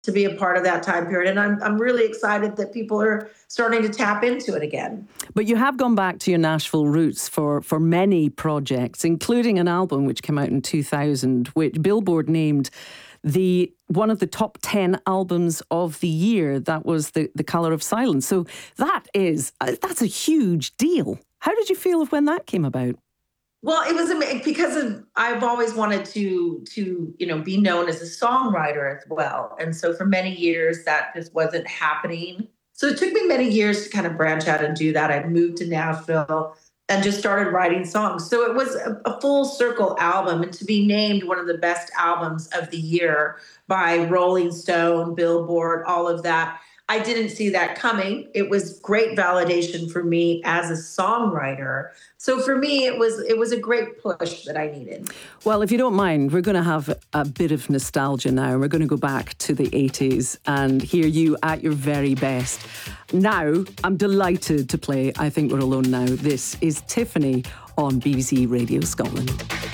to be a part of that time period. And I'm really excited that people are starting to tap into it again. But you have gone back to your Nashville roots for many projects, including an album which came out in 2000, which Billboard named one of the top 10 albums of the year. That was the Color of Silence. So that's a huge deal. How did you feel when that came about? Well, it was because I've always wanted to be known as a songwriter as well. And so for many years that just wasn't happening. So it took me many years to kind of branch out and do that. I moved to Nashville and just started writing songs. So it was a full circle album, and to be named one of the best albums of the year by Rolling Stone, Billboard, all of that. I didn't see that coming. It was great validation for me as a songwriter. So for me, it was a great push that I needed. Well, if you don't mind, we're going to have a bit of nostalgia now. We're going to go back to the 80s and hear you at your very best. Now, I'm delighted to play I Think We're Alone Now. This is Tiffany on BBC Radio Scotland.